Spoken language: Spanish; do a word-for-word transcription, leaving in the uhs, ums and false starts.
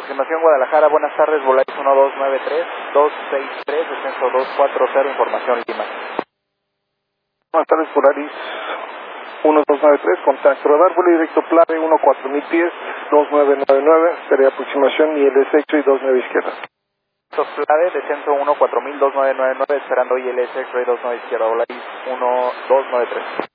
aproximación Guadalajara, buenas tardes, Volaris uno dos nueve tres, dos seis tres, descenso dos cuatro cero, información Lima. Buenas tardes, Volaris uno dos nueve tres, contacto radar, vuelo directo Plave uno cuatro mil pies, dos nueve nueve nueve, sería aproximación I L S X-ray dos nueve izquierda. Plave, descenso uno cuatro mil, dos nueve nueve nueve, esperando I L S X-ray dos nueve izquierda, Volaris uno dos nueve tres.